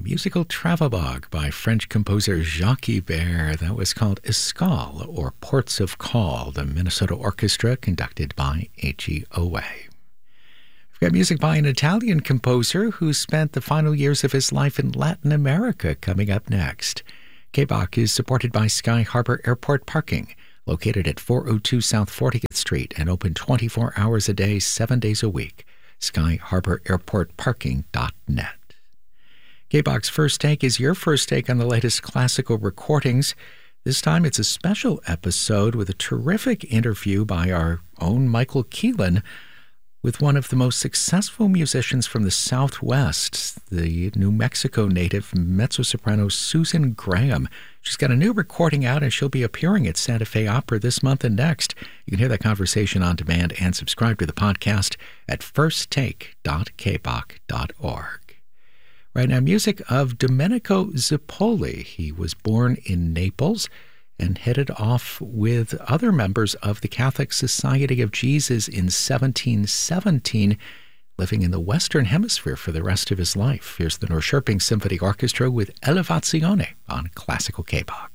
musical travelogue by French composer Jacques Ibert that was called Escale, or Ports of Call, the Minnesota Orchestra conducted by AGOA. We've got music by an Italian composer who spent the final years of his life in Latin America coming up next. K-Bach is supported by Sky Harbor Airport Parking, located at 402 South 40th Street and open 24 hours a day, 7 days a week. SkyHarborAirportParking.net. K-Bach's First Take is your first take on the latest classical recordings. This time it's a special episode with a terrific interview by our own Michael Keelan with one of the most successful musicians from the Southwest, the New Mexico native mezzo-soprano Susan Graham. She's got a new recording out, and she'll be appearing at Santa Fe Opera this month and next. You can hear that conversation on demand and subscribe to the podcast at firsttake.kbach.org. Right now, music of Domenico Zippoli. He was born in Naples and headed off with other members of the Catholic Society of Jesus in 1717, living in the Western Hemisphere for the rest of his life. Here's the Norrköping Symphony Orchestra with Elevazione on Classical K-Bach.